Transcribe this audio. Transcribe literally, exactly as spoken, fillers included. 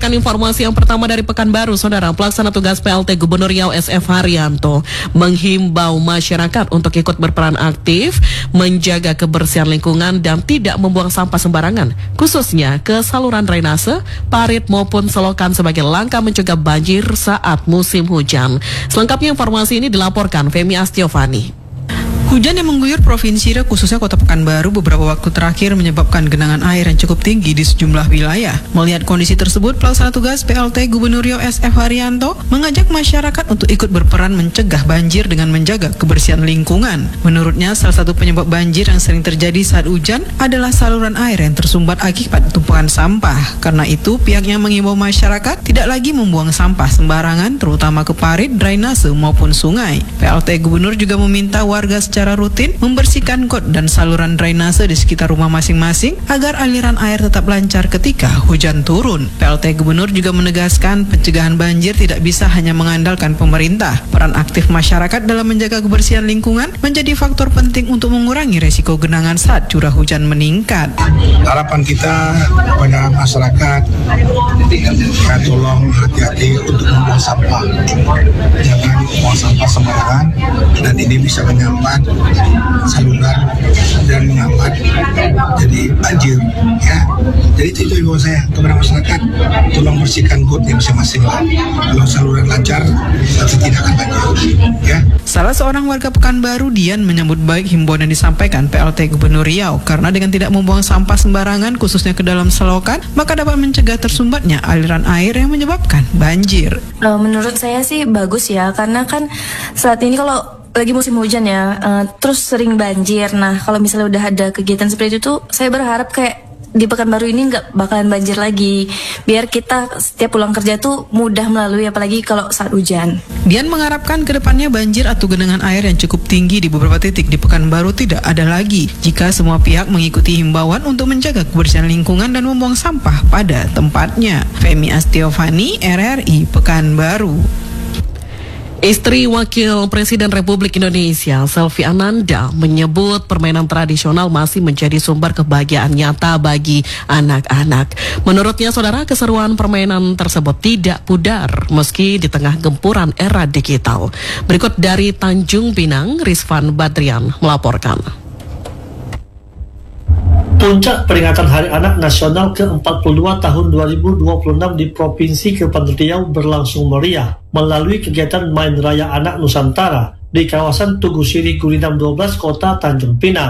Kan informasi yang pertama dari Pekanbaru, Saudara. Pelaksana tugas P L T Gubernur Riau S F Haryanto menghimbau masyarakat untuk ikut berperan aktif menjaga kebersihan lingkungan dan tidak membuang sampah sembarangan, khususnya ke saluran drainase, parit maupun selokan sebagai langkah mencegah banjir saat musim hujan. Selengkapnya informasi ini dilaporkan Femi Astiovani. Hujan yang mengguyur Provinsi Riau khususnya Kota Pekanbaru beberapa waktu terakhir menyebabkan genangan air yang cukup tinggi di sejumlah wilayah. Melihat kondisi tersebut, Pelaksana Tugas P L T Gubernur Riau S F Haryanto mengajak masyarakat untuk ikut berperan mencegah banjir dengan menjaga kebersihan lingkungan. Menurutnya, salah satu penyebab banjir yang sering terjadi saat hujan adalah saluran air yang tersumbat akibat tumpukan sampah. Karena itu, pihaknya mengimbau masyarakat tidak lagi membuang sampah sembarangan, terutama ke parit, drainase maupun sungai. P L T Gubernur juga meminta warga secara secara rutin membersihkan got dan saluran drainase di sekitar rumah masing-masing agar aliran air tetap lancar ketika hujan turun. P L T Gubernur juga menegaskan pencegahan banjir tidak bisa hanya mengandalkan pemerintah. Peran aktif masyarakat dalam menjaga kebersihan lingkungan menjadi faktor penting untuk mengurangi resiko genangan saat curah hujan meningkat. Harapan kita kepada masyarakat, ya tolong hati-hati untuk membuang sampah. Jangan membuang sampah sembarangan, dan ini bisa menyambat saluran dan menghambat jadi banjir, ya. Jadi itu imbauan saya kepada masyarakat, tolong bersihkan gotnya masing-masing lah. Kalau saluran lancar, pasti tidak akan banjir, ya. Salah seorang warga Pekanbaru, Dian, menyambut baik himbauan yang disampaikan P L T Gubernur Riau karena dengan tidak membuang sampah sembarangan khususnya ke dalam selokan, maka dapat mencegah tersumbatnya aliran air yang menyebabkan banjir. Menurut saya sih bagus ya, karena kan saat ini kalau lagi musim hujan ya, uh, terus sering banjir. Nah, kalau misalnya udah ada kegiatan seperti itu tuh, saya berharap kayak di Pekanbaru ini nggak bakalan banjir lagi. Biar kita setiap pulang kerja tuh mudah melalui, apalagi kalau saat hujan. Dian mengharapkan kedepannya banjir atau genangan air yang cukup tinggi di beberapa titik di Pekanbaru tidak ada lagi jika semua pihak mengikuti himbauan untuk menjaga kebersihan lingkungan dan membuang sampah pada tempatnya. Femi Astiovani, R R I, Pekanbaru. Istri Wakil Presiden Republik Indonesia, Selvi Ananda, menyebut permainan tradisional masih menjadi sumber kebahagiaan nyata bagi anak-anak. Menurutnya, Saudara, keseruan permainan tersebut tidak pudar meski di tengah gempuran era digital. Berikut dari Tanjung Pinang, Rizvan Badrian melaporkan. Puncak peringatan Hari Anak Nasional ke empat puluh dua tahun dua ribu dua puluh enam di Provinsi Kepulauan Riau berlangsung meriah melalui kegiatan Main Raya Anak Nusantara di kawasan Tugu Siri Gurinam dua belas Kota Tanjung Pinang.